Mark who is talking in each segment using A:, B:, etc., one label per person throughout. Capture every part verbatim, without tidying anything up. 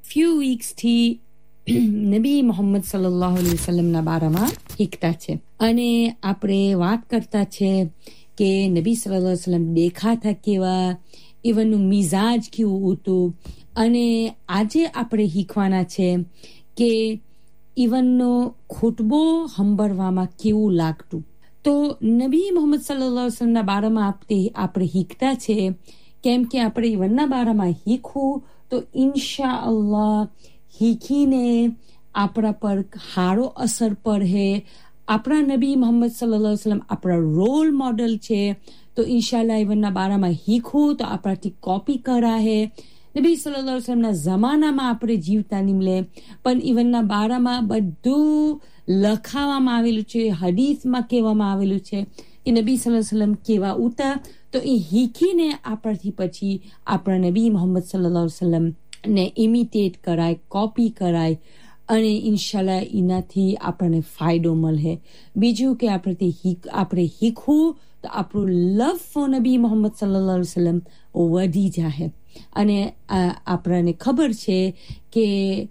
A: few weeks થી નબી મોહમ્મદ સલ્લલ્લાહુ અલૈહિ વસલ્લમના બારામાં શીખતા છે અને આપણે વાત કરતા છે કે નબી સલ્લલ્લાહુ અલૈહિ વસલ્લમ દેખાતા કેવા, એવનનું મિજાજ કેવું હતું. અને આજે આપણે શીખવાના છે કે ઇવનનો ખુતબો સંભળવામાં કેવું લાગતું. તો નબી મોહમ્મદ સલ્લલ્લાહુ અલૈહિ વસલ્લમના બારામાં આપણે આપણે શીખતા છે, કેમ કે આપણે ઇવનના બારામાં શીખવું તો ઇન્શા અલ્લાહ શીખીને આપણા પર સારો અસર પડે. આપણા નબી મોહમ્મદ સલ્લલ્લાહુ અલૈહિ વસલ્લમ આપણા રોલ મોડલ છે, તો ઇન્શાલ્લાહ ઇવનના બારામાં શીખવું તો આપણાથી કોપી કરાહે. નબી સલ્લલ્લાહુ અલૈહિ વસલ્લમના જમાનામાં આપણે જીવતા નિમલે, પણ ઇવનના બારામાં બધું લખાવામાં આવેલું છે, હદીસમાં કહેવામાં આવેલું છે કે નબી સલ્લલ્લાહુ અલૈહિ વસલ્લમ કેવા ઉતા. તો એ શીખીને આપણાથી પછી આપણા નબી મોહમ્મદ સલ્લલ્લાહુ અલૈહિ વસલ્લમ ને ઇમિટેટ કરાય, કોપી કરાય અને ઇન્શાલ્લાહ એનાથી આપણને ફાયદો મળે. બીજું કે આપણેથી આપણે શીખવું તો આપણું લવ ફોર નબી મોહમ્મદ સલ્લલ્લાહુ અલૈહિ વસલ્લમ વધી જાય. અને આપણને ખબર છે કે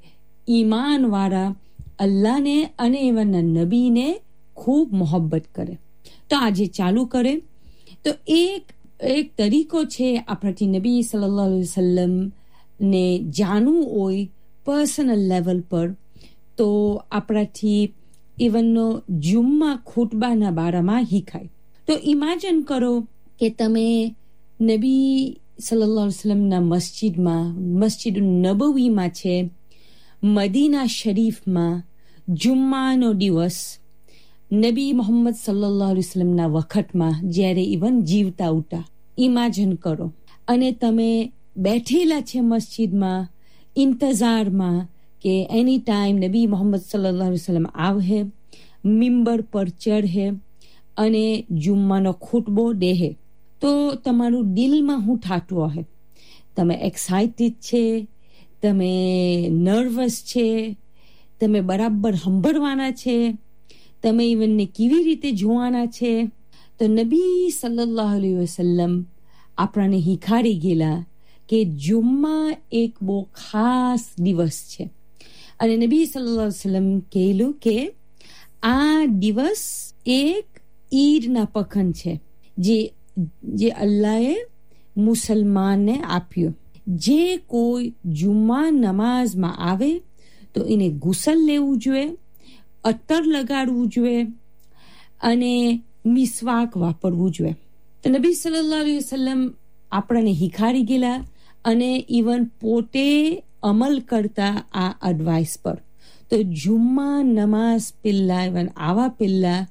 A: ઈમાનવાળા અલ્લાહને અને એવાના નબીને ખૂબ મોહબ્બત કરે. તો આજે ચાલુ કરે તો એક એક તરીકો છે આપણાથી નબી સલ્લલ્લાહુ અલૈહિ વસલ્લમ ને જાણવું હોય પર્સનલ લેવલ પર, તો આપણાથી ઇવનનો જુમ્મા ખુતબાના બારામાં શીખાય. તો ઇમેજિન કરો કે તમે નબી સલ્લલ્લાહુ અલૈહિ વસલ્લમના મસ્જિદમાં, મસ્જિદ નબવીમાં છે, મદીના શરીફમાં જુમ્માનો દિવસ નબી મોહમ્મદ સલ્લલ્લાહુ અલૈહિ વસલ્લમના વખતમાં જ્યારે ઇવન જીવતા ઉતા. ઇમેજિન કરો અને તમે બેઠેલા છે મસ્જિદમાં ઇંતજારમાં કે એની ટાઈમ નબી મોહમ્મદ સલ્લલ્લાહુ અલૈહિ વસલ્લમ આવે, મિંબર પર ચઢે અને જુમ્માનો ખુતબો દેહે. તો તમારું દિલમાં શું થતું હશે? તમે એક્સાઇટેડ છે, તમે નર્વસ છે, તમે બરાબર સાંભળવાના છે, તમે ઇવનને કેવી રીતે જોવાના છે. તો નબી સલ્લલ્લાહુ અલૈહિ વસલ્લમ આપણને શીખાડી ગયેલા કે જુમ્મા એક બહુ ખાસ દિવસ છે. અને નબી સલ્લલ્લાહુ અલૈહિ વસલ્લમ કહેલું કે આ દિવસ એક ઈદના પખન છે જે જે અલ્લાહે મુસલમાનને આપ્યો. જે કોઈ જુમ્મા નમાઝમાં આવે તો એને ગુસલ લેવું જોઈએ, અત્તર લગાડવું જોઈએ અને મિસવાક વાપરવું જોઈએ. તો નબી સલ્લલ્લાહુ અલૈહિ વસલ્લમ આપણને શીખાડી ગયેલા અને ઇવન પોતે અમલ કરતા આ એડવાઇસ પર. તો જુમ્મા નમાઝ પહેલા ઇવન આવા પહેલા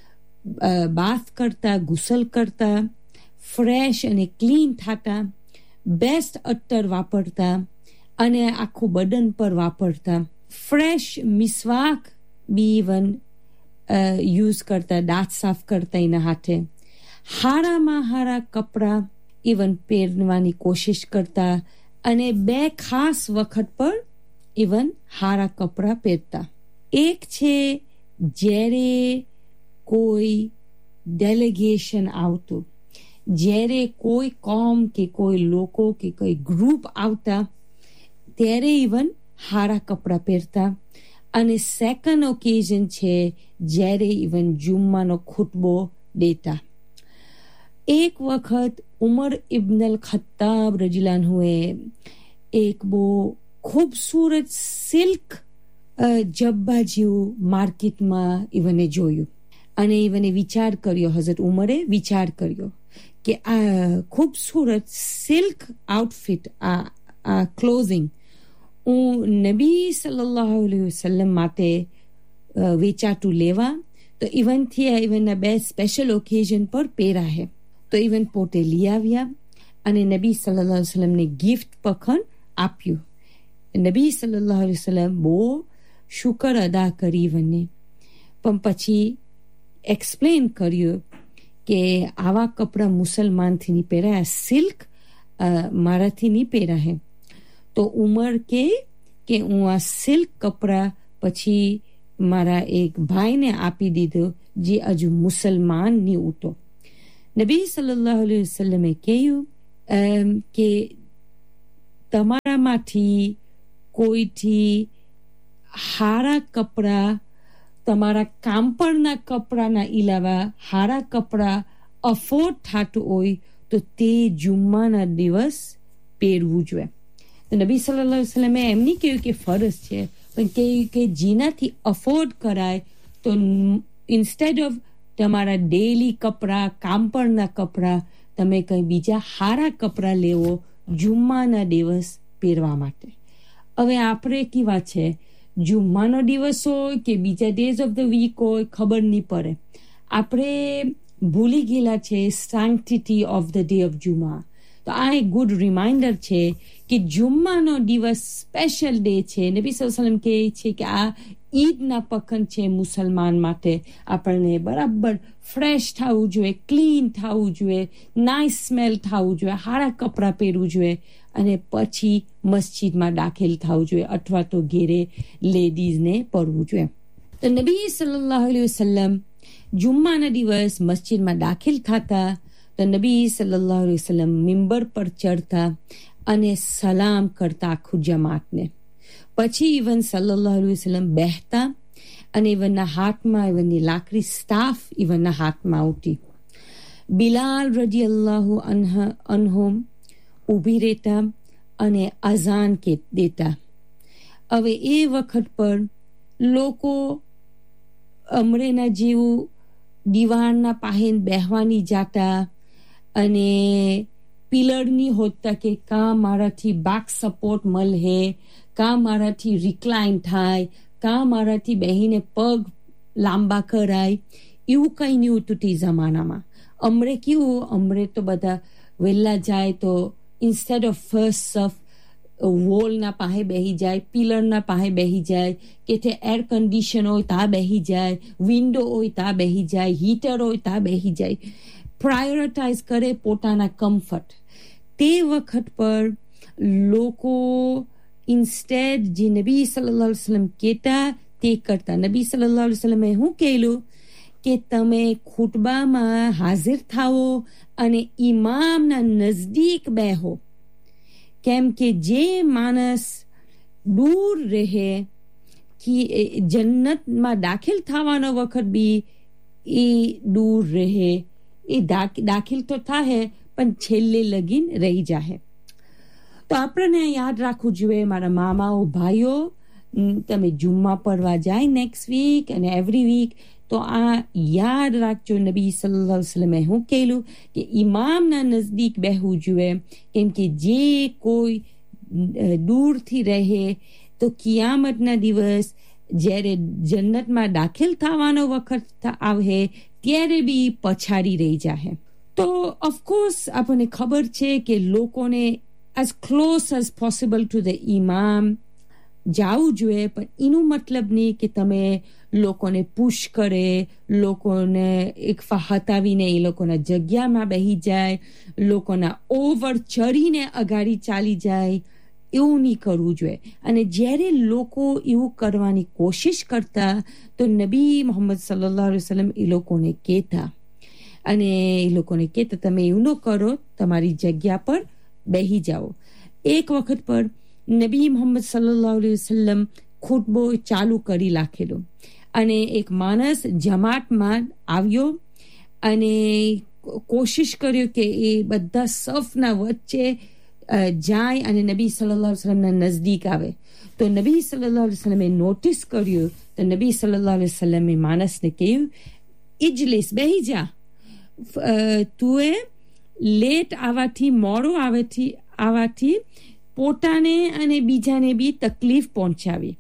A: બાથ કરતા, ગુસલ કરતા, ફ્રેશ અને ક્લીન થતા, બેસ્ટ અત્તર વાપરતા અને આખું બદન પર વાપરતા, ફ્રેશ મિસવાક બી ઇવન યુઝ કરતા, દાંત સાફ કરતા એના હાથે, હારામાં હારા કપડાં ઇવન પહેરવાની કોશિશ કરતા અને બે ખાસ વખત પર ઇવન હારા કપડાં પહેરતા. એક છે જ્યારે કોઈ ડેલિગેશન આવતું, જ્યારે કોઈ કોમ કે કોઈ લોકો કે કોઈ ગ્રુપ આવતા ત્યારે ઇવન હારા કપડાં પહેરતા. અને સેકન્ડ ઓકેઝન છે જ્યારે ઇવન જુમ્માનો ખુતબો દેતા. એક વખત ઉમર ઇબ્ન અલ ખત્તાબ રજીલાન્હુએ એક બહુ ખૂબસૂરત સિલ્ક જબ્બા જેવું માર્કેટમાં ઇવને જોયું અને ઇવને વિચાર કર્યો, હઝરત ઉમરે વિચાર કર્યો કે આ ખૂબસૂરત સિલ્ક આઉટફિટ, આ આ ક્લોઝિંગ હું નબી સલ્લલ્લાહુ અલૈહિ વસલ્લમ માટે વેચાતું લેવા તો ઇવનથી આ ઇવનના બે સ્પેશિયલ ઓકેઝન પર પહેરાહે. તો ઇવન પોતે લઈ આવ્યા અને નબી સલ્લલ્લાહુ અલૈહિ વસલ્લમને ગિફ્ટ પખન આપ્યું. નબી સલ્લલ્લાહુ અલૈહિ વસલ્લમ બહુ શુકર અદા કરી ઇવનને, પણ પછી એક્સપ્લેન કર્યું કે આવા કપડાં મુસલમાનથી નહીં પહેરાય, સિલ્ક મારાથી નહીં પહેરાય. તો ઉમર કે કે હું આ સિલ્ક કપડાં પછી મારા એક ભાઈને આપી દીધો જે હજુ મુસલમાન નહીં ઉતો. નબી સલ્લલ્લાહુ અલૈહિ વસલ્લમે કહ્યું કે તમારામાંથી કોઈથી હારા કપડા, તમારા કામ પરના કપડાના ઇલાવા હારા કપડા અફોર્ડ થતું હોય તો તે જુમ્માના દિવસ પહેરવું જોઈએ. તો નબી સલ્લલ્લાહુ અલૈહિ વસલ્લમે એમ નહીં કહ્યું કે ફરજ છે, પણ કહ્યું કે જેનાથી અફોર્ડ કરાય તો ઇન્સ્ટેડ ઓફ તમારા ડેલી કપડાં, કામ પરના કપડાં, તમે કંઈ બીજા હારા કપડાં લેવો જુમ્માના દિવસ પહેરવા માટે. હવે આપણે કેવા છે, જુમ્માનો દિવસ હોય કે બીજા ડેઝ ઓફ ધ વીક હોય ખબર નહીં પડે. આપણે ભૂલી ગયેલા છે સેન્ક્ટિટી of the day of Jumma. તો આ એક ગુડ રિમાઇન્ડર છે કે જુમ્માનો દિવસ સ્પેશિયલ ડે છે. નબી સલ્લલ્લાહુ અલૈહિ વસલ્લમ કહે છે કે આ ઈદના પખંડ છે મુસલમાન માટે. આપણને બરાબર ફ્રેશ થવું જોઈએ, ક્લીન થવું જોઈએ, નાઇસ સ્મેલ થવું જોઈએ, સારા કપડાં પહેરવું જોઈએ અને પછી મસ્જિદમાં દાખલ થવું જોઈએ અથવા તો ઘેરે લેડીઝને પડવું જોઈએ. તો નબી સલ્લલ્લાહુ અલૈહિ વસલ્લમ જુમ્માના દિવસ મસ્જિદમાં દાખલ થતા તો નબી સલ્લલ્લાહુ અલૈહિ વસલ્લમ મિંબર પર ચડતા અને સલામ કરતા આખું જમાતને. પછી ઇવન સલ્લલ્લાહુ અલૈહિ વસલ્લમ બેહતા અને ઇવનના હાથમાં ઇવનની લાકડી સ્ટાફ ઇવનના હાથમાં આવતી. બિલાલ રદિયલ્લાહુ અન્હુમ ઊભી રહેતા અને અઝાન કે દેતા. હવે એ વખત પર લોકો અમરેના જેવું દીવારના પાહેન બેહવાની જાતા અને પિલરની હોતા કે કાં મારાથી બેક સપોર્ટ મળે, કાં મારાથી રિક્લાઇન થાય, કાં મારાથી બેહીને પગ લાંબા કરાય, એવું કંઈ નહીં હોતું તે જમાનામાં. અમરે કેવું, અમરે તો બધા વહેલા જાય તો ઇન્સ્ટેડ ઓફ ફર્સ્ટ સફ વોલના પાસે બેહી જાય, પિલરના પાસે બેહી જાય, કે તે એર કન્ડિશન હોય ત્યાં બેહી જાય, વિન્ડો હોય ત્યાં બેહી જાય, હીટર હોય ત્યાં બેહી જાય. પ્રાયોરિટાઇઝ કરે પોતાના કમ્ફર્ટ. તે વખત પર લોકો ઇન્સ્ટેડ જે નબી સલ્લલ્લાહુ અલૈહિ વસલ્લમ કહેતા તે કરતા. નબી સલ્લલ્લાહુ અલૈહિ વસલ્લમે શું કહેલું કે તમે ખુતબામાં હાજર થાઓ અને ઇમામના નજદીક બેહો, કેમ કે જે માણસ દૂર રહે કે જન્નતમાં દાખલ થવાનો વખત બી એ દૂર રહે, એ દાખલ તો થાય પણ છેલ્લે લગીન રહી જાય. તો આપણને યાદ રાખવું જોઈએ મારા મામાઓ, ભાઈઓ, તમે જુમ્મા પડવા જાય નેક્સ્ટ વીક અને એવરી વીક, તો આ યાદ રાખજો નબી સલ્લલ્લાહુ અલૈહિ વસલ્લમે શું કહેલું કે ઇમામના નજદીક બેહવું જોઈએ, કેમ કે જે કોઈ દૂરથી રહે તો કિયામતના દિવસ જ્યારે જન્નતમાં દાખલ થવાનો વખત આવે ત્યારે બી પછાડી રહી જાય. તો ઓફકોર્સ આપણને ખબર છે કે લોકોને as close as possible to the imam જાવું જોઈએ, પણ એનું મતલબ નહીં કે તમે લોકોને પુશ કરે, લોકોને એક હતાવીને એ લોકોના જગ્યામાં બેહી જાય, લોકોના ઓવર ચડીને અગાડી ચાલી જાય, એવું નહીં કરવું જોઈએ. અને જ્યારે લોકો એવું કરવાની કોશિશ કરતા તો નબી મોહમ્મદ સલ્લલ્લાહુ અલૈહિ વસલ્લમ એ લોકોને કહેતા અને એ લોકોને કહેતા તમે એવું ન કરો, તમારી જગ્યા પર બેહી જાઓ. એક વખત પર નબી મોહમ્મદ સલ્લલ્લાહુ અલૈહિ વસલ્લમ ખુતબો ચાલુ કરી રાખેલો અને એક માણસ જમાતમાં આવ્યો અને કોશિશ કર્યો કે એ બધા સફના વચ્ચે જાય અને નબી સલ્લલ્લાહુ અલૈહિ વસલ્લમના નજદીક આવે. તો નબી સલ્લલ્લાહુ અલૈહિ વસલ્લમે નોટિસ કર્યું તો નબી સલ્લલ્લાહુ અલૈહિ વસલ્લમે માણસને કહ્યું, ઇજલિસ, બેહી જા, તું એ લેટ આવવાથી, મોડો આવેથી આવવાથી પોતાને અને બીજાને બી તકલીફ પહોંચાવી.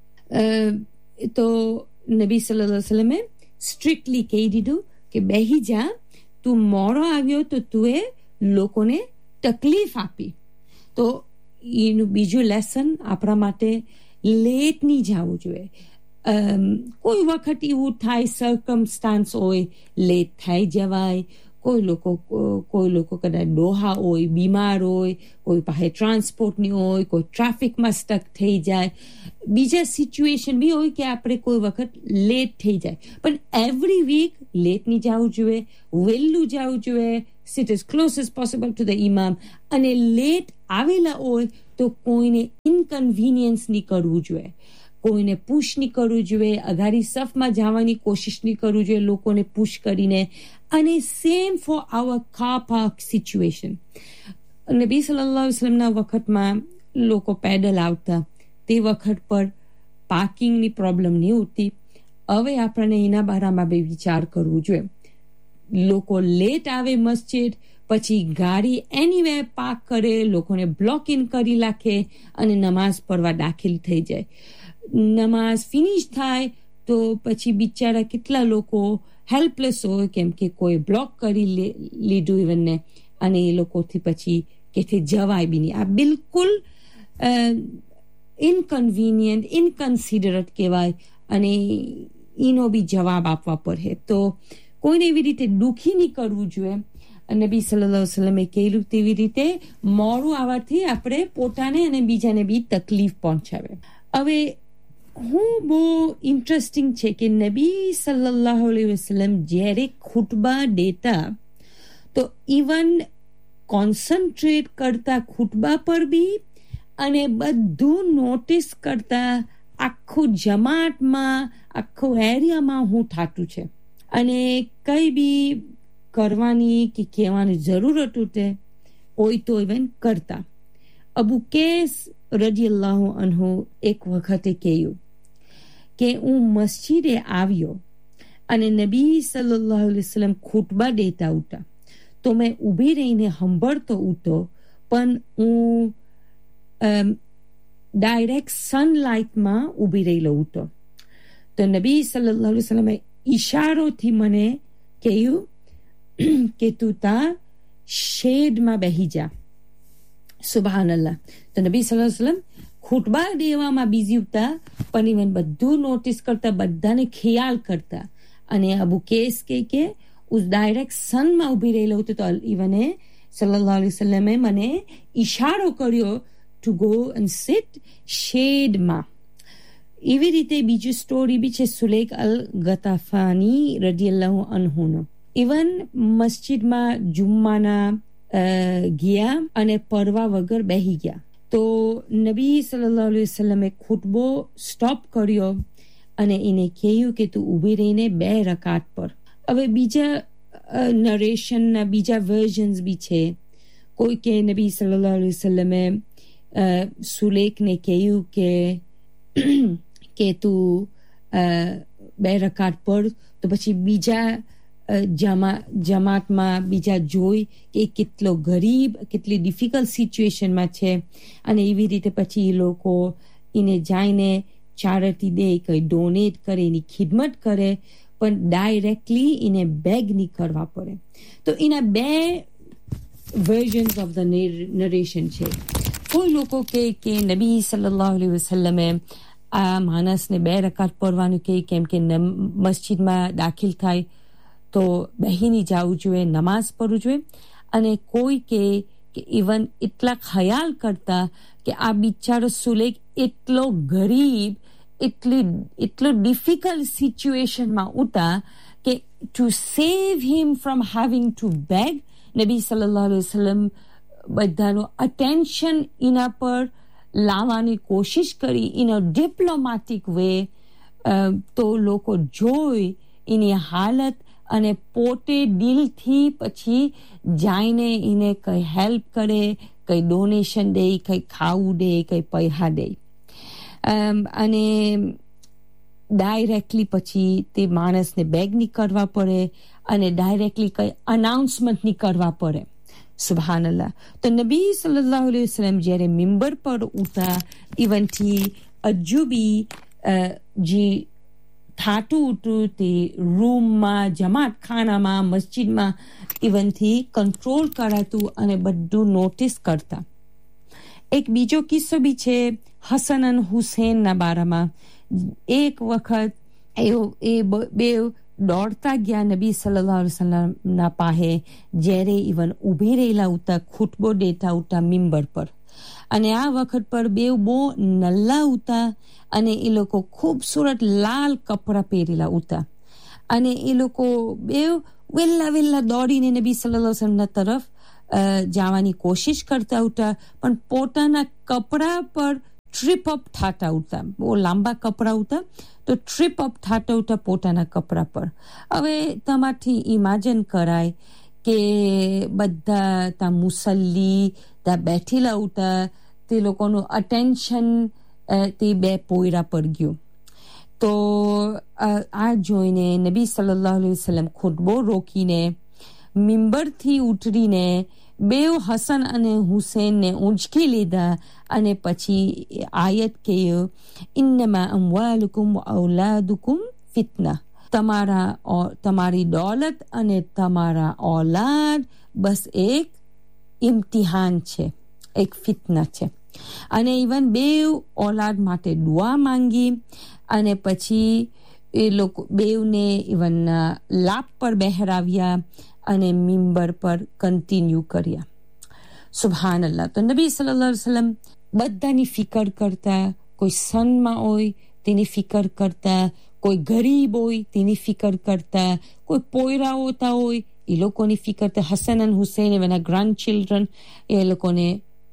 A: તો નબી સલ્લલ્લાહુ અલૈહિ વસલ્લમે સ્ટ્રિક્ટલી કહી દીધું કે બેહી જા, તું મોડો આવ્યો તો તું એ લોકોને તકલીફ આપી. તો એનું બીજું લેસન આપણા માટે લેટ નહીં જવું જોઈએ. કોઈ વખત એવું થાય, સર્કમસ્ટાન્સ હોય, લેટ થઈ જવાય. કોઈ લોકો કોઈ લોકો કદાચ ડોહા હોય, બીમાર હોય, કોઈ પાસે ટ્રાન્સપોર્ટની હોય, કોઈ ટ્રાફિકમાં સ્ટક થઈ જાય, બીજા સિચ્યુએશન બી હોય કે આપણે કોઈ વખત લેટ થઈ જાય. પણ એવરી વીક લેટ નહીં જવું જોઈએ, વહેલું જવું જોઈએ, sit as close as possible to the imam. અને લેટ આવેલા હોય તો કોઈને ઇનકન્વીનિયન્સ નહીં કરવું જોઈએ, કોઈને પુશ નહીં કરવું જોઈએ, અગાડી સફમાં જવાની કોશિશ નહીં કરવું જોઈએ લોકોને પુશ કરીને. અને same four આવર car park situation. Nabi સલ્લલ્લાહુ અલૈહિ વસલ્લમના વખતમાં લોકો પેડલ આવતા, તે વખત પર પાર્કિંગની પ્રોબ્લેમ નહીં હોતી. હવે આપણને એના બારામાં બી વિચાર કરવું જોઈએ. લોકો લેટ આવે મસ્જિદ, પછી ગાડી એનીવે પાર્ક કરે, લોકોને બ્લોક ઇન કરી રાખે અને નમાઝ પડવા દાખલ થઈ જાય. નમાઝ ફિનિશ થાય તો પછી બિચારા કેટલા લોકો હેલ્પલેસ હોય, કેમ કે કોઈ બ્લોક કરી લીધું ઇવનને, અને એ લોકોથી પછી કે જવાય બી નહીં. આ બિલકુલ ઇનકન્વીનિયન્ટ, ઇનકન્સિડરટ કહેવાય, અને એનો બી જવાબ આપવા પડે. તો કોઈને એવી રીતે દુઃખી નહીં કરવું જોઈએ. નબી સલ્લલ્લાહુ અલૈહિ વસલ્લમે કહેલું તેવી રીતે મોડું આવવાથી આપણે પોતાને અને બીજાને બી તકલીફ પહોંચાવે. હવે હું બહુ ઇન્ટરેસ્ટિંગ છે કે નબી સલ્લલ્લાહુ અલૈહિ વસલ્લમ જ્યારે ખુતબા દેતા તો ઇવન કોન્સન્ટ્રેટ કરતા ખુતબા પર બી, અને બધું નોટિસ કરતા આખું જમાતમાં, આખું એરિયામાં હું થાતું છે, અને કઈ બી કરવાની કે કહેવાની જરૂરત ઉઠે હોય તો ઇવન કરતા. અબુ કેસ રદિયલ્લાહુ અન્હુ એક વખતે કહ્યું કે હું મસ્જિદે આવ્યો અને નબી સલ્લલ્લાહુ અલૈહિ વસલ્લમ ખુતબા દેતા હતા, તો મેં ઊભી રહીને સાંભળતો હતો, પણ હું ડાયરેક્ટ સનલાઇટમાં ઊભી રહેલો હતો. તો નબી સલ્લલ્લાહુ અલૈહિ વસલ્લમે ઈશારોથી મને કહ્યું કે તું તા શેડમાં બેહી જા. સુબહાનલ્લાહ. તો નબી સલ્લલ્લાહુ અલૈહિ વસલ્લમ ખુતબા દેવામાં બિઝી હતા, પણ ઇવન બધું નોટિસ કરતા, બધાને ખ્યાલ કરતા. અને અબુ કેસ કે કે ઉસ ડાયરેક્ટ સનમાં ઊભી રહેલો હતો, તો ઇવને સલ્લલ્લાહુ અલૈહિ વસલ્લમે મને ઈશારો કર્યો ટુ ગો એન્ડ સિટ શેડમાં. એવી રીતે બીજી સ્ટોરી બી છે સુલેક અલ ગતાફાની રદિયલ્લાહુ અન્હુનો. ઇવન મસ્જિદમાં જુમ્માના ગયા અને પરવા વગર બેહી ગયા, તો નબી સલ્લલ્લાહુ અલૈહિ વસલ્લમે ખુતબો સ્ટોપ કર્યો અને એને કહ્યું કે તું ઊભી રહીને બે રકાત પર. હવે બીજા નરેશનના બીજા વર્ઝન્સ બી છે. કોઈ કે નબી સલ્લલ્લાહુ અલૈહિ વસલ્લમે સુલેકને કહ્યું કે કે તું બે રકાત પર, તો પછી બીજા જમા જમાતમાં બીજા જોઈ કે કેટલો ગરીબ, કેટલી ડિફિકલ્ટ સિચ્યુએશનમાં છે, અને એવી રીતે પછી એ લોકો એને જઈને ચારિટી દે, કંઈ ડોનેટ કરે, એની ખિદમત કરે, પણ ડાયરેક્ટલી એને બેગ નહીં કરવા પડે. તો એના બે વર્ઝન્સ ઓફ ધ નરેશન છે. કોઈ લોકો કહે કે નબી સલ્લલ્લાહુ અલૈહિ વસલ્લમે આ માણસને બે રકાત પડવાનું કહે, કેમ કે મસ્જિદમાં દાખલ થાય તો બહેની જવું જોઈએ, નમાઝ પડવું જોઈએ. અને કોઈ કે ઇવન એટલા ખ્યાલ કરતા કે આ બિચારો સુલેક એટલો ગરીબ, એટલી એટલો ડિફિકલ્ટ સિચ્યુએશનમાં ઉતા કે to save him from having to back, Nabi સલ્લલ્લાહુ અલૈહિ વસલ્લમ બધાનું અટેન્શન એના પર લાવવાની કોશિશ કરી ઇન અ ડિપ્લોમેટિક વે. તો લોકો જોઈ એની હાલત અને પોતે દિલથી પછી જઈને એને કંઈ હેલ્પ કરે, કંઈ ડોનેશન દે, કંઈ ખાવું દે, કંઈ પૈસા દે. અને ડાયરેક્ટલી પછી તે માણસને બેગ નહીં કરવા પડે, અને ડાયરેક્ટલી કંઈ અનાઉન્સમેન્ટ નહીં કરવા પડે. સુબહાનલ્લાહ. તો નબી સલ્લલ્લાહુ અલૈહિ વસલ્લમ જ્યારે મિંબર પર ઉઠા, ઇવનથી હજુ બી જે થાતું હતું તે રૂમમાં, જમાત ખાનામાં, મસ્જિદમાં ઇવનથી કંટ્રોલ કરાતું અને બધું નોટિસ કરતા. એક બીજો કિસ્સો બી છે હસન અને હુસૈનના બારામાં. એક વખત એ બે દોડતા ગયા નબી સલ્લલ્લાહુ અલૈહિ વસલ્લમના પાસે, જ્યારે ઇવન ઊભી રહેલા ઉતા, ખુતબો દેતા ઉતા મિંબર પર. અને આ વખત પર બે બહુ નલ્લા ઉતા, અને એ લોકો ખૂબસૂરત લાલ કપડાં પહેરેલા ઉતા, અને એ લોકો બે વેલ્લા વેલ્લા દોડીને નબી સલ્લલ્લાહુ અલૈહિ વસલ્લમના તરફ જવાની કોશિશ કરતા હતા, પણ પોતાના કપડા પર ટ્રીપ અપ થતા હતા. બહુ લાંબા કપડા હતા, તો ટ્રીપ અપ થતા હતા પોતાના કપડા પર. હવે તમારથી ઇમેજિન કરાય કે બધા તા મુસલ્લી તા બેઠેલા હતા, તે લોકોનું અટેન્શન તે બે પોયરા પર ગયું. તો આ જોઈને નબી સલ્લલ્લાહુ અલૈહિ વસલ્લમ ખુતબો રોકીને મિંબરથી ઉતરીને બેવ હસન અને હુસૈનને ઊંચકી લીધા અને પછી આયત કહ્યો, ઇન્નમા અમવાલુકુમ વ ઔલાદુકુમ ફિતના, તમારા તમારી દોલત અને તમારા ઔલાદ બસ એક ઇમ્તિહાન છે, એક ફિતના છે. અને ઇવન બેવ ઔલાદ માટે દુઆ માંગી અને પછી એ લોકો બેવને ઇવન લાપ પર બહેરાવ્યા અને મિંબર પર કન્ટિન્યુ કર્યા. સુબહાનલ્લાહ. તો નબી સલ્લલ્લાહુ અલૈહિ વસલ્લમ બધાની ફિકર કરતા, કોઈ સનમાં હોય તેની ફિકર કરતા, કોઈ ગરીબ હોય તેની ફિકર કરતા, કોઈ પોયરા હોતા હોય એ લોકોની ફિકર કરતા. હસન અને હુસૈન એના ગ્રાન્ડ ચિલ્ડ્રન એ લોકોને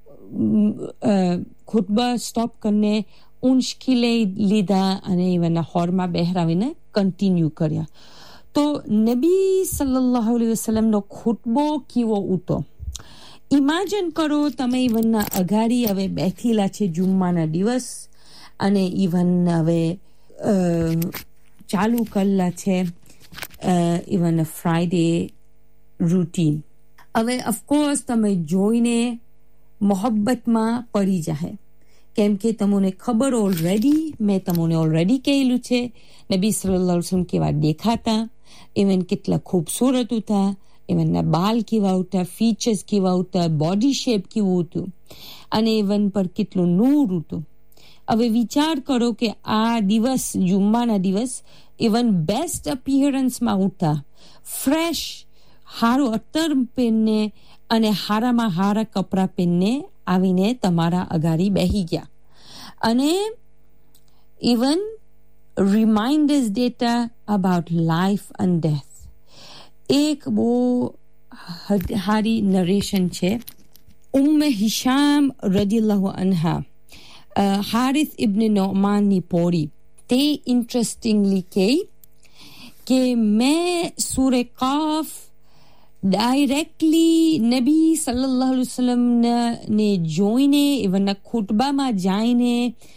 A: ખુતબા સ્ટોપ કરીને ઊંચકી લઈ લીધા અને એના હોરમાં બહેરાવીને કન્ટિન્યુ કર્યા. તો નબી સલ્લલ્લાહુ અલૈહિ વસલ્લમનો ખુતબો કેવો હતો ઇમેજિન કરો તમે. ઇવનના અઘાડી હવે બેઠેલા છે જુમ્માના દિવસ અને ઇવન હવે ચાલુ કરેલા છે ઇવન ફ્રાઈડે રૂટીન. હવે ઓફકોર્સ તમે જોઈને મોહબ્બતમાં પડી જાય, કેમ કે તમને ખબર ઓલરેડી મેં તમને ઓલરેડી કહેલું છે નબી સલ્લલ્લાહુ અલૈહિ વસલ્લમ કેવા દેખાતા, ઇવન કેટલા ખૂબસૂરત હતા, ઇવનના બાલ કેવા હતા, ફીચર્સ કેવા હતા, બોડી શેપ કેવું હતું અને ઇવન પર કેટલું નૂર હતું. હવે વિચાર કરો કે આ દિવસ જુમ્માના દિવસ ઇવન બેસ્ટ અપિયરન્સમાં હતા, ફ્રેશ હારું અત્તર પહેરને અને હારામાં હારા કપડાં પહેરને આવીને તમારા અગાડી બેહી ગયા અને ઇવન રિમાઇન્ડર્સ દેતા અબાઉટ લાઈફ એન્ડ ડેથ. એક બહુ હારી નરેશન છે ઉમ્મે હિશામ રદિયલ્લાહુ અન્હા, હારિથ ઇબ્ન નોમાનની પોરી. તે ઇન્ટરેસ્ટિંગલી કહે કે મેં સૂરે કાફ ડાયરેક્ટલી નબી સલ્લલ્લાહુ અલૈહિ વસલ્લમ ને જોઈને એવના ખુતબામાં જઈને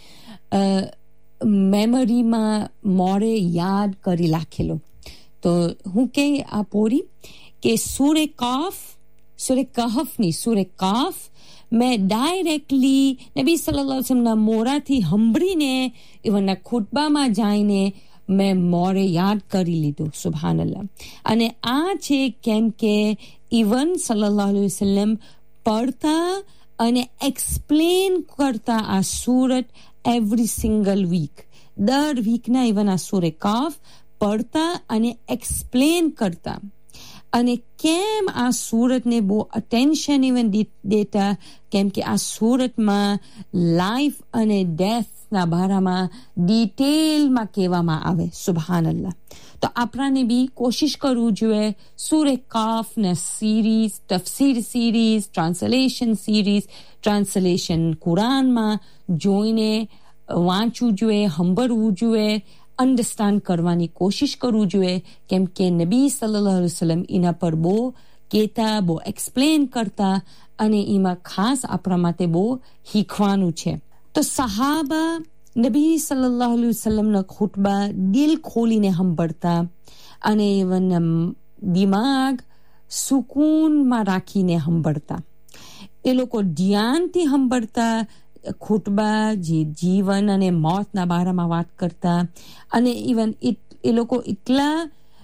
A: મેમરીમાં મોડે યાદ કરી રાખેલો. તો હું કે આ પોરી કે સૂરે કાફ, સૂરે કહફની સૂરે કાફ મેં ડાયરેક્ટલી નબી સલ્લલ્લાહુ અલૈહિ વસલ્લમના મોરાથી સાંભળીને એવના ખુતબામાં જઈને મેં મોરે યાદ કરી લીધું. સુબહાનલ્લાહ. અને આ છે કેમ કે ઇવન સલ્લલ્લાહુ અલૈહિ વસલ્લમ પડતા અને એક્સપ્લેન કરતા આ સુરત એવરી સિંગલ વીક. દર વીકના ઇવન આ સૂરે કાફ પડતા અને એક્સપ્લેન કરતા. અને કેમ આ સુરતને બહુ અટેન્શન ઇવન દેતા, કેમ કે આ સુરતમાં લાઈફ અને ડેથ ના બારામાં ડિટેલમાં કહેવામાં આવે. સુબહાનલ્લાહ. તો આપણાને બી કોશિશ કરવું જોઈએ સૂરે કાફના series, તફસીર series, translation series, translation કુરાનમાં જોઈને વાંચવું જોઈએ, સાંભળવું જોઈએ, અન્ડરસ્ટેન્ડ કરવાની કોશિશ કરવું જોઈએ, કેમ કે નબી સલ્લલ્લાહુ અલૈહિ વસલ્લમ એના પર બહુ કહેતા, બહુ એક્સપ્લેન કરતા અને એમાં ખાસ આપણા માટે બહુ શીખવાનું છે. તો સહાબા નબી સલ્લલ્લાહુ અલૈહિ વસલ્લમના ખુતબા દિલ ખોલીને સાંભળતા અને ઇવન દિમાગ સુકૂનમાં રાખીને સાંભળતા. એ લોકો ધ્યાનથી સાંભળતા ખુતબા, જે જીવન અને મોતના બારામાં વાત કરતા અને ઇવન એ લોકો એટલા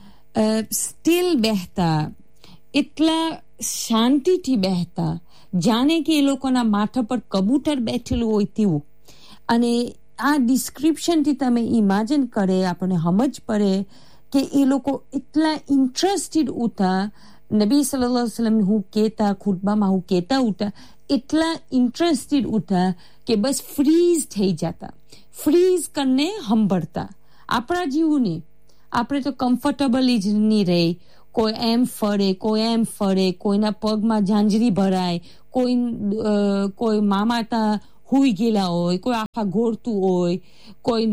A: સ્ટીલ બેહતા, એટલા શાંતિથી બેહતા જાણે કે એ લોકોના માથા પર કબૂતર બેઠેલું હોય તેવું. અને આ ડિસ્ક્રિપ્શનથી તમે ઇમેજિન કરે, આપણને સમજ પડે કે એ લોકો એટલા ઇન્ટરેસ્ટેડ હતા નબી સલ્લલ્લાહુ અલૈહિ વસલ્લમ હું કહેતા ખુતબામાં હું કહેતા હતા, એટલા ઇન્ટરેસ્ટેડ હતા કે બસ ફ્રીઝ થઈ જતા, ફ્રીઝ કરીને સાંભળતા. આપણા જેવું નહીં, આપણે તો કમ્ફર્ટેબલ જ નહીં રહે, કોઈ એમ ફરે, કોઈ એમ ફરે, કોઈના પગમાં ઝાંઝરી ભરાય, કોઈ કોઈ મામાતા હુઈ ગયેલા હોય, કોઈ આખા ઘોરતું હોય, કોઈ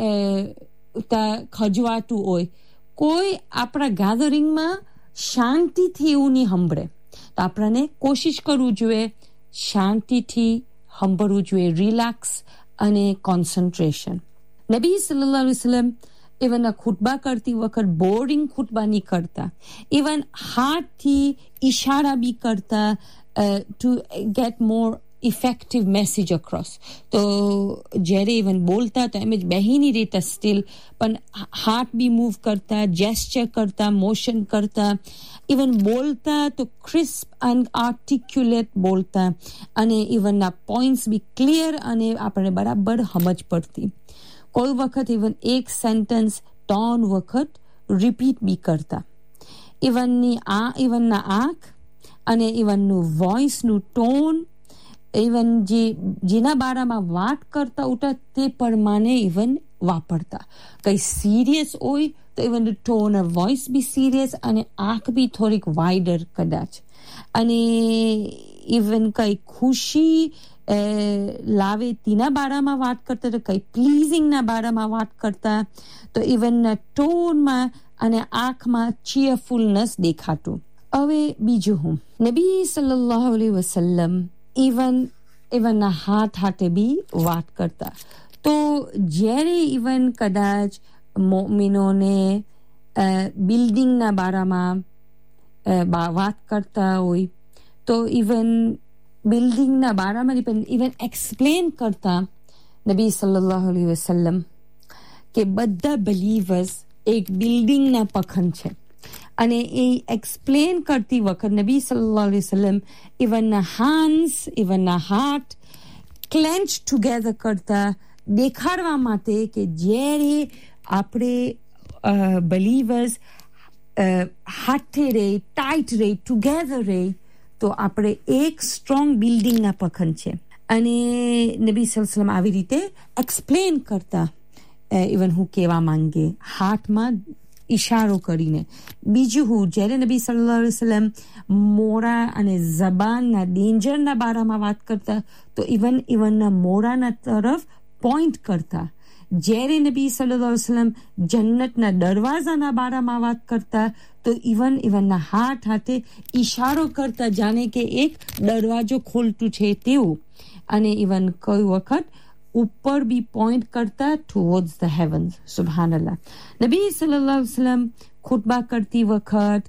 A: ખજવાતું હોય, કોઈ આપણા ગેધરિંગમાં શાંતિથી એવું નહીં સાંભળે. તો આપણને કોશિશ કરવું જોઈએ શાંતિથી સાંભળવું જોઈએ, રિલેક્સ અને કોન્સન્ટ્રેશન. નબી સલ્લલ્લાહુ અલૈહિ વસલ્લમ ઇવન આ ખુતબા કરતી વખત બોરિંગ ખુતબા નહીં કરતા. ઇવન હાથથી ઇશારા બી કરતા ટુ ગેટ મોર ઇફેક્ટિવ મેસેજ અક્રોસ. તો જ્યારે ઇવન બોલતા તો એમ જ બહેની રહેતા સ્ટીલ, પણ હાથ બી મૂવ કરતા, જેસ્ચર કરતા, મોશન કરતા, ઇવન બોલતા તો ક્રિસ્પ એન્ડ આર્ટિક્યુલેટ બોલતા, અને ઇવનના પોઈન્ટ્સ બી ક્લિયર અને આપણને બરાબર સમજ પડતી. કોઈ વખત ઇવન એક સેન્ટેન્સ ત્રણ વખત રિપીટ બી કરતા. ઇવનની આ ઇવનના આંખ અને ઇવનનું વોઇસનું ટોન, ઇવન જે જેના બારામાં વાત કરતા ઉઠા તે પ્રમાણે ઇવન વાપરતા. કંઈ સિરિયસ હોય તો even tone of voice B serious અને આંખ બી થોડીક વાઇડર કદાચ. અને ઇવન કંઈ ખુશી લાવે તેના બારામાં વાત કરતા, તો કંઈ પ્લીઝિંગના બારામાં વાત કરતા, તો ઇવનના ટોનમાં અને આંખમાં ચીયરફુલનેસ દેખાતું. હવે બીજું હું નબી સલ્લલ્લાહુ અલૈહિ વસલ્લમ ઇવન ઇવનના હાથ હાથે બી વાત કરતા. તો જ્યારે ઇવન કદાચ મોમિનોને બિલ્ડિંગના બારામાં વાત કરતા હોય તો ઇવન બિલ્ડિંગના બારામાં પણ ઇવન એક્સપ્લેન કરતા નબી સલ્લલ્લાહુ અલૈહિ વસલ્લમ કે બધા બિલીવર્સ એક બિલ્ડિંગના પખંડ છે. અને એ એક્સપ્લેન કરતી વખત નબી સલ્લલ્લાહુ અલૈહિ વસલ્લમ ઇવનના હેન્ડ્સ, ઇવનના હાથ ક્લેન્ચ ટુગેધર કરતા, દેખાડવા માટે કે જ્યારે આપણે બિલીવર્સ હાથે રહે, ટાઈટ રહે, ટુગેધર રહે, તો આપણે એક સ્ટ્રોંગ બિલ્ડિંગના પખંડ છે. અને નબી સલ્લલ્લાહુ અલૈહિ વસલ્લમ આવી રીતે એક્સપ્લેન કરતા ઇવન હું કહેવા માંગે હાથમાં ઇશારો કરીને. બીજું હું જ્યારે નબી સલ્લલ્લાહુ અલૈહિ વસલ્લમ મોરા અને જબાનના ડેન્જરના બારામાં વાત કરતા તો ઇવન ઇવનના મોરાના તરફ પોઈન્ટ કરતા. જ્યારે નબી સલ્લલ્લાહુ અલૈહિ વસલ્લમ જન્નતના દરવાજાના બારામાં વાત કરતા તો ઇવન ઇવનના હાથ હાથે ઇશારો કરતા, જાણે કે એક દરવાજો ખોલતું છે તેવું. અને ઇવન કોઈ વખત ઉપર બી પોઈન્ટ કરતા ટુવર્ડ્સ ધ હેવન્સ. સુબહાનલ્લાહ. નબી સલ્લલ્લાહુ અલૈહિ વસલ્લમ ખુતબા કરતી વખત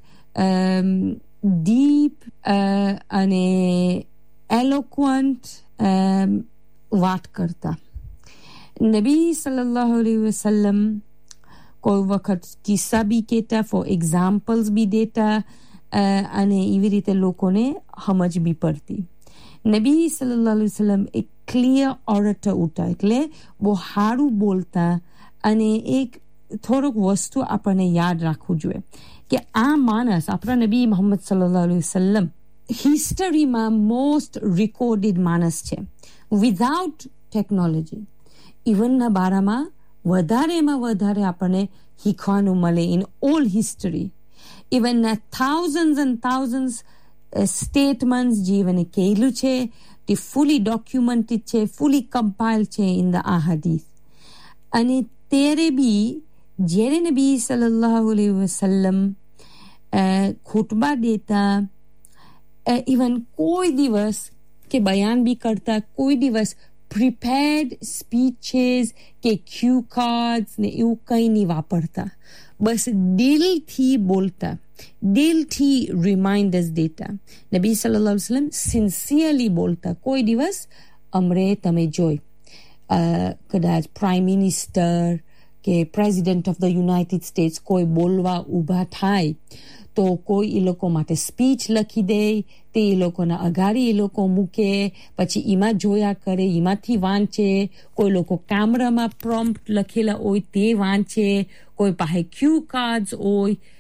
A: ડીપ અને એલોક્વન્ટ વાત કરતા. નબી સલ્લલ્લાહુ અલૈહિ વસલ્લમ કોઈ વખત કિસ્સા બી કહેતા, ફોર એક્ઝામ્પલ્સ બી દેતા, અને એવી રીતે લોકોને સમજ બી પડતી. નબી સલ્લલ્લાહુ અલૈહિ વસલ્લમ એક ક્લિયર ઓરેટર ઉઠા, એટલે બહુ સારું બોલતા. અને એક થોડુંક વસ્તુ આપણને યાદ રાખવું જોઈએ કે આ માણસ આપણા નબી મોહમ્મદ સલ્લલ્લાહુ અલૈહિ વસલ્લમ હિસ્ટરીમાં મોસ્ટ રેકોર્ડેડ માણસ છે વિધાઉટ ટેકનોલોજી. ઇવનના બારામાં વધારેમાં વધારે આપણને શીખવાનું મળે in all history. ઇવનના thousands and thousands statements જે ઇવને કહેલું છે તે ફૂલી ડોક્યુમેન્ટેડ છે, ફૂલી કમ્પાઇલ છે ઇન ધ અહાદીસ. અને ત્યારે બી જ્યારે નબી સલ્લલ્લાહુ અલૈહિ વસલ્લમ ખુતબા દેતા, ઇવન કોઈ દિવસ કે બયાન બી કરતા, કોઈ દિવસ પ્રિપેર્ડ સ્પીચીસ કે ક્યુ કાર્ડ્સ ને એવું કંઈ નહીં વાપરતા. બસ દિલથી બોલતા, દિલથી રિમાઇન્ડર્સ દેતા. નબી સલ્લલ્લાહુ અલૈહિ વસલ્લમ સિન્સિયરલી બોલતા. કોઈ દિવસ અમરે તમે જોઈ કદાચ પ્રાઇમ મિનિસ્ટર કે president of the United states કોઈ બોલવા ઊભા થાય તો કોઈ એ લોકો માટે સ્પીચ લખી દે, તે એ લોકોના અગાડી એ લોકો મૂકે, પછી એમાં જોયા કરે, એમાંથી વાંચે. કોઈ લોકો કેમેરામાં પ્રોમ્પ્ટ લખેલા હોય તે વાંચે, કોઈ પાસે ક્યુ કાર્ડ્સ હોય.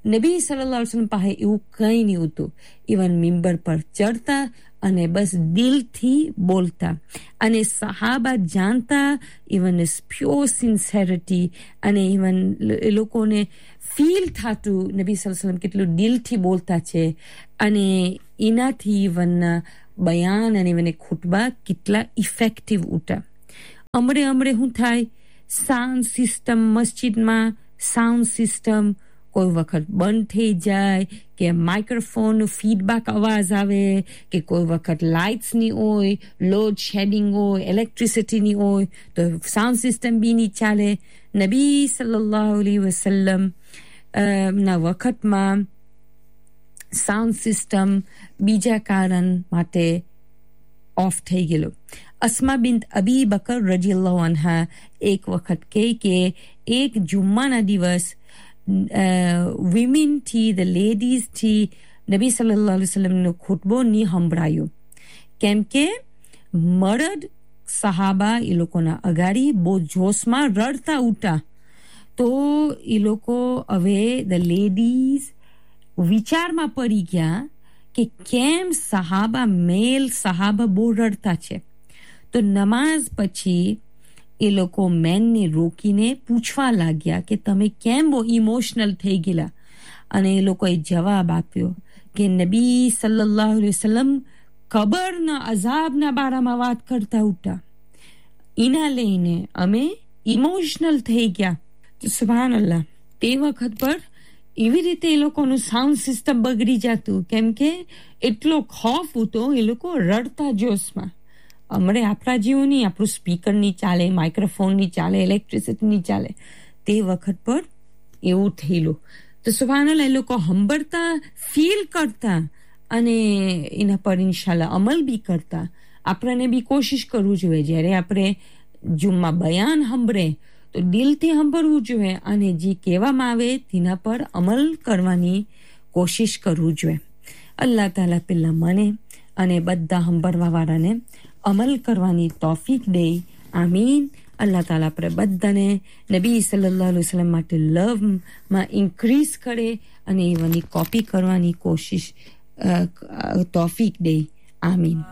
A: નબી સલ્લલ્લાહુ અલૈહિ વસલ્લમ પાસે એવું કંઈ નહીં હતું. ઇવન મિંબર પર ચડતા અને બસ દિલથી બોલતા, અને સહાબા જાણતા ઇવન ઇઝ પ્યોર સિન્સેરિટી, અને ઇવન એ લોકોને ફીલ થતું નબી સલ્લલ્લાહુ અલૈહિ વસલ્લમ કેટલું દિલથી બોલતા છે, અને એનાથી ઇવન બયાન અને ઇવન ખુતબા કેટલા ઇફેક્ટિવ ઉઠા. અમરે અમરે શું થાય, સાઉન્ડ સિસ્ટમ મસ્જિદમાં, સાઉન્ડ સિસ્ટમ કોઈ વખત બંધ થઈ જાય, કે માઇક્રોફોન ફીડબેક અવાજ આવે, કે કોઈ વખત લાઇટ્સની હોય, લોડ શેડિંગ હોય, ઇલેક્ટ્રિસિટીની હોય, તો સાઉન્ડ સિસ્ટમ બી નહીં ચાલે. નબી સલ્લલ્લાહુ અલૈહિ વસલ્લમ ના વખતમાં સાઉન્ડ સિસ્ટમ બીજા કારણ માટે ઓફ થઈ ગયેલો. અસ્મા બિન્ટ અબી બકર રજીયલ્લાહુ અન્હા એક વખત કહે કે એક જુમ્માના દિવસ વિમેનથી, ધ લેડીઝથી નબી સલ્લલ્લાહુ અલૈહિ વસલ્લમનો ખુતબો નહીં સંભળાયો, કેમ કે મર્દ સહાબા એ લોકોના અગાડી બહુ જોશમાં રડતા ઉઠા. તો એ લોકો હવે ધ લેડીઝ વિચારમાં પડી ગયા કે કેમ સહાબા, મેલ સહાબા બહુ રડતા છે. તો નમાઝ પછી એ લોકો મેનને રોકીને પૂછવા લાગ્યા કે તમે કેમ બહુ ઇમોશનલ થઈ ગયેલા. અને એ લોકોએ જવાબ આપ્યો કે નબી સલ્લલ્લાહુ અલૈહિ વસલ્લમ કબરના અઝાબના બારામાં વાત કરતા ઉઠા, એના લઈને અમે ઇમોશનલ થઈ ગયા. સુબહાનલ્લાહ, તે વખત પર એવી રીતે એ લોકોનું સાઉન્ડ સિસ્ટમ બગડી જતું, કેમ કે એટલો ખોફ હતો, એ લોકો રડતા જોશમાં. હમણે આપણા જેવું નહીં, આપણું સ્પીકર નહીં ચાલે, માઇક્રોફોન નહીં ચાલે, ઇલેક્ટ્રિસિટી નહીં ચાલે. તે વખત પર એવું થયેલું. તો સુબહાનલ્લાહ, એ લોકો સાંભળતા, ફીલ કરતા, અને એના પર ઇન્શાલ્લાહ અમલ બી કરતા. આપણને બી કોશિશ કરવું જોઈએ, જ્યારે આપણે જુમ્મા બયાન સાંભળે તો દિલથી સાંભળવું જોઈએ, અને જે કહેવામાં આવે તેના પર અમલ કરવાની કોશિશ કરવું જોઈએ. અલ્લાહ તાલા પેલા મને અને બધા સાંભળવાવાળાને અમલ કરવાની તૌફીક દે. આમીન. અલ્લાહ તાલા આપણે બધાને નબી સલ્લલ્લાહુ અલૈહિ વસલ્લમ માટે લવમાં ઇન્ક્રીઝ કરે, અને એવાની કોપી કરવાની કોશિશ તૌફીક દે. આમીન.